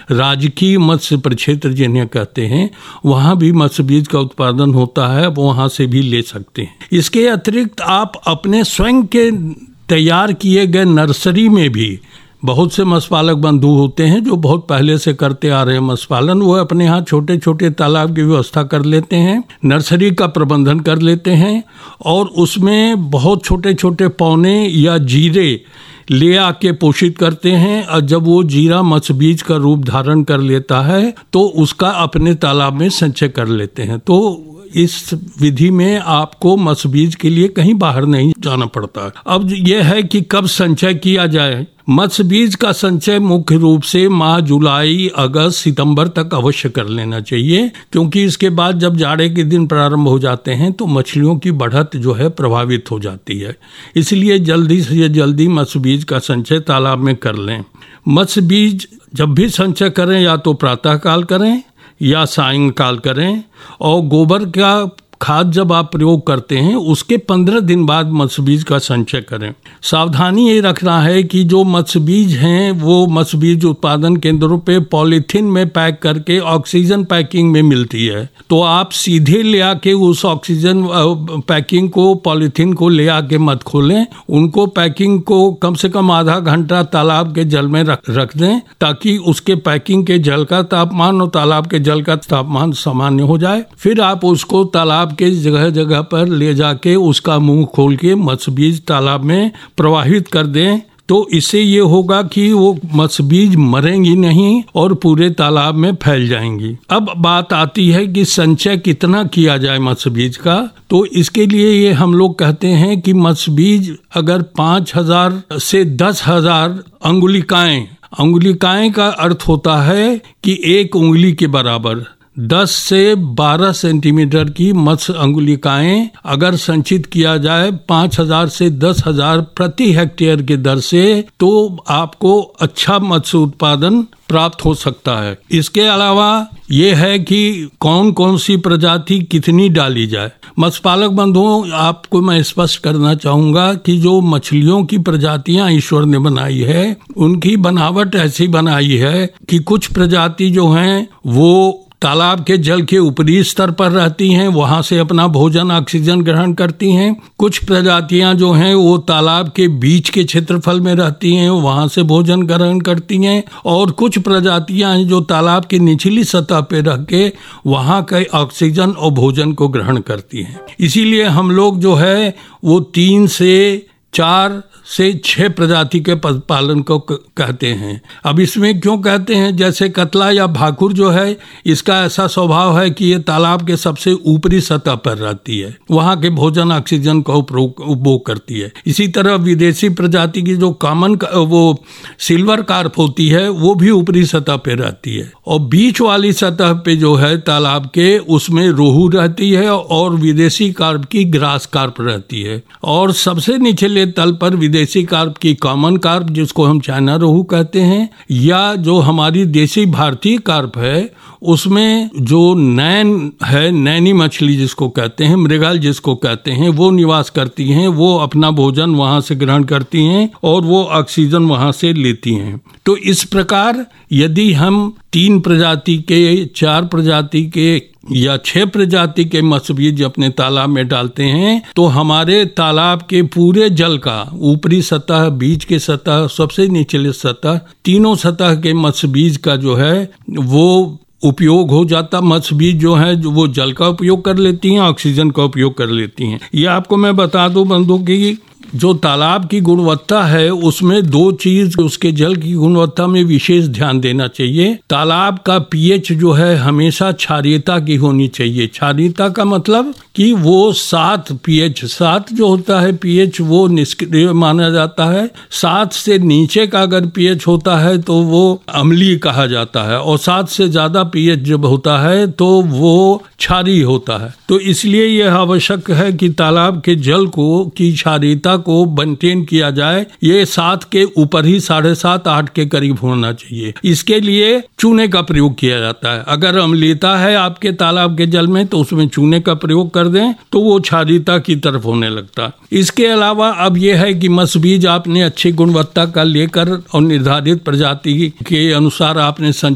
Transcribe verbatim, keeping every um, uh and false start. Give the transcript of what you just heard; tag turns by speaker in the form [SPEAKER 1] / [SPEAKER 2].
[SPEAKER 1] राजकीय मत्स्य प्रक्षेत्र जिन्हें कहते हैं, वहाँ भी मत्स्य बीज का उत्पादन होता है, वो वहाँ से भी ले सकते हैं। इसके अतिरिक्त आप अपने स्वयं के तैयार किए गए नर्सरी में भी, बहुत से मत्स्य पालक बंधु होते हैं जो बहुत पहले से करते आ रहे हैं मत्स्य पालन, वो अपने यहाँ छोटे छोटे तालाब की व्यवस्था कर लेते हैं, नर्सरी का प्रबंधन कर लेते हैं और उसमें बहुत छोटे छोटे पौने या जीरे ले आके पोषित करते हैं। और जब वो जीरा मत्स्य बीज का रूप धारण कर लेता है तो उसका अपने तालाब में संचय कर लेते हैं। तो इस विधि में आपको मत्स्य बीज के लिए कहीं बाहर नहीं जाना पड़ता। अब यह है कि कब संचय किया जाए। मत्स्य बीज का संचय मुख्य रूप से माह जुलाई, अगस्त, सितंबर तक अवश्य कर लेना चाहिए, क्योंकि इसके बाद जब जाड़े के दिन प्रारंभ हो जाते हैं तो मछलियों की बढ़त जो है प्रभावित हो जाती है। इसलिए जल्दी से जल्दी मत्स्य बीज का संचय तालाब में कर लें। मत्स्य बीज जब भी संचय करें या तो प्रातःकाल करें या सायंकाल करें, और गोबर का खाद जब आप प्रयोग करते हैं उसके पंद्रह दिन बाद मत्स्य बीज का संचय करें। सावधानी ये रखना है कि जो मत्स्य बीज हैं वो मत्स्य बीज उत्पादन केंद्रों पे पॉलीथीन में पैक करके ऑक्सीजन पैकिंग में मिलती है, तो आप सीधे ले आके उस ऑक्सीजन पैकिंग को, पॉलीथीन को ले आके मत खोलें। उनको पैकिंग को कम से कम आधा घंटा तालाब के जल में रख रख दें, ताकि उसके पैकिंग के जल का तापमान और तालाब के जल का तापमान सामान्य हो जाए। फिर आप उसको तालाब के जगह जगह पर ले जाके उसका मुंह खोल के मत्स्य बीज तालाब में प्रवाहित कर दें। तो इससे ये होगा कि वो मत्स्य बीज मरेंगी नहीं और पूरे तालाब में फैल जाएंगी। अब बात आती है कि संचय कितना किया जाए मत्स्य बीज का। तो इसके लिए ये हम लोग कहते हैं कि मत्स्य बीज अगर पाँच हजार से दस हजार अंगुलिकाएं, अंगुलिकाएं का अर्थ होता है कि एक उंगली के बराबर, दस से बारह सेंटीमीटर की मत्स्य अंगुलिकाएं अगर संचित किया जाए पाँच हजार से दस हजार प्रति हेक्टेयर के दर से, तो आपको अच्छा मत्स्य उत्पादन प्राप्त हो सकता है। इसके अलावा ये है कि कौन कौन सी प्रजाति कितनी डाली जाए। मत्स्य पालक बंधुओं, आपको मैं स्पष्ट करना चाहूंगा कि जो मछलियों की प्रजातियां ईश्वर ने बनाई है, उनकी बनावट ऐसी बनाई है कि कुछ प्रजाति जो हैं वो तालाब के जल के ऊपरी स्तर पर रहती हैं, वहां से अपना भोजन ऑक्सीजन ग्रहण करती हैं। कुछ प्रजातियां जो हैं वो तालाब के बीच के क्षेत्रफल में रहती हैं, वहां से भोजन ग्रहण करती हैं। और कुछ प्रजातियां हैं जो तालाब की निचली सतह पे रह के वहां के ऑक्सीजन और भोजन को ग्रहण करती हैं। इसीलिए हम लोग जो है वो तीन से चार से छह प्रजाति के पालन को कहते हैं। अब इसमें क्यों कहते हैं, जैसे कतला या भाकुर जो है, इसका ऐसा स्वभाव है कि ये तालाब के सबसे ऊपरी सतह पर रहती है, वहां के भोजन ऑक्सीजन का उपभोग करती है। इसी तरह विदेशी प्रजाति की जो कॉमन वो सिल्वर कार्प होती है, वो भी ऊपरी सतह पे रहती है। और बीच वाली सतह पे जो है तालाब के, उसमें रोहू रहती है और विदेशी कार्प की ग्रास कार्प रहती है। और सबसे निचले तल पर विदेशी कार्प की कॉमन कार्प, जिसको हम चाइना रोहू कहते हैं, या जो हमारी देसी भारतीय कार्प है, उसमें जो नैन है, नैनी मछली जिसको कहते हैं, मृगल जिसको कहते हैं, वो निवास करती हैं। वो अपना भोजन वहां से ग्रहण करती हैं और वो ऑक्सीजन वहां से लेती हैं। तो इस प्रकार यदि हम तीन प्रजाति के, चार प्रजाति के या छह प्रजाति के मत्स्य बीज अपने तालाब में डालते हैं, तो हमारे तालाब के पूरे जल का ऊपरी सतह, बीच के सतह, सबसे निचले सतह, तीनों सतह के मत्स्य बीज का जो है वो उपयोग हो जाता। मत्स्य बीज जो है वो जल का उपयोग कर लेती हैं, ऑक्सीजन का उपयोग कर लेती हैं। ये आपको मैं बता दूं बंधु कि जो तालाब की गुणवत्ता है उसमें दो चीज, उसके जल की गुणवत्ता में विशेष ध्यान देना चाहिए। तालाब का पीएच जो है हमेशा क्षारीयता की होनी चाहिए। क्षारीयता का मतलब कि वो सात पीएच, सात जो होता है पीएच वो निष्क्रिय माना जाता है। सात से नीचे का अगर पीएच होता है तो वो अम्लीय कहा जाता है, और सात से ज्यादा पीएच जब होता है तो वो क्षारीय होता है। तो इसलिए यह आवश्यक है कि तालाब के जल को की क्षारीयता को मेंटेन किया जाए। ये सात के ऊपर ही साढ़े सात आठ के करीब होना चाहिए। इसके लिए चूने का प्रयोग किया जाता है। अगर अम्लीयता है आपके तालाब के जल में तो उसमें चूने का प्रयोग कर दें तो वो क्षारीयता की तरफ होने लगता। इसके अलावा अब यह है कि मत्स्य बीज आपने अच्छी गुणवत्ता का लेकर और निर्धारित प्रजाति के अनुसार आपने